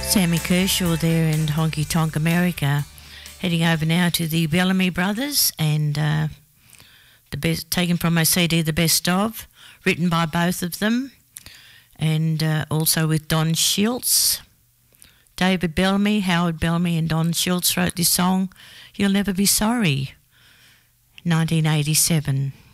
Sammy Kershaw there and Honky Tonk America. Heading over now to the Bellamy Brothers and the best, taken from my CD The Best Of, written by both of them, and also with Don Schultz. David Bellamy, Howard Bellamy and Don Schultz wrote this song, You'll Never Be Sorry, 1987.